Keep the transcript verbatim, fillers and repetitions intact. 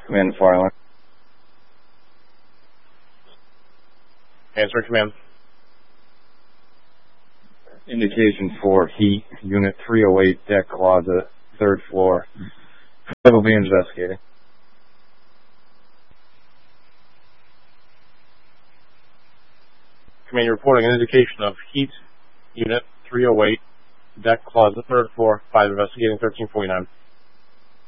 Command fire line. Answer command. Indication for heat, Unit three oh eight, deck closet, third floor. I will be investigating. Command, you're reporting an indication of heat, Unit three oh eight, deck closet, third floor, five investigating thirteen forty-nine.